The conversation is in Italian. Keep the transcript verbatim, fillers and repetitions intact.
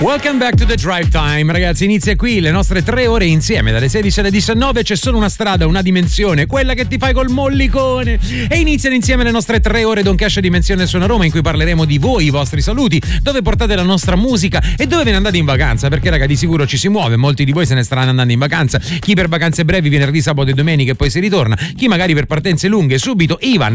Welcome back to the Drive Time, ragazzi. Inizia qui le nostre tre ore insieme dalle sedici alle diciannove. C'è solo una strada, una dimensione, quella che ti fai col mollicone. E iniziano insieme le nostre tre ore Don Cash Dimensione Suona Roma, in cui parleremo di voi, i vostri saluti, dove portate la nostra musica e dove ve ne andate in vacanza, perché raga di sicuro ci si muove. Molti di voi se ne staranno andando in vacanza, chi per vacanze brevi venerdì, sabato e domenica e poi si ritorna, chi magari per partenze lunghe subito. Ivan